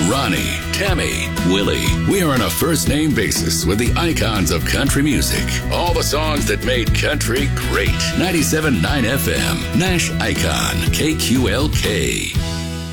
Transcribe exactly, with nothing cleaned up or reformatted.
Ronnie, Tammy, Willie. We are on a first name basis with the icons of country music. All the songs that made country great. ninety-seven point nine F M, Nash Icon, K Q L K.